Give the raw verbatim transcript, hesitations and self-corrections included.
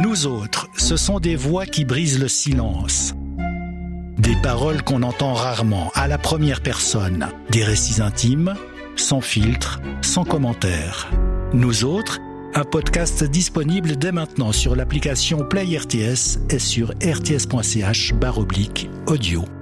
Nous autres, ce sont des voix qui brisent le silence. Des paroles qu'on entend rarement, à la première personne. Des récits intimes, sans filtre, sans commentaire. Nous autres, un podcast disponible dès maintenant sur l'application Play R T S et sur r t s point c h barre oblique audio.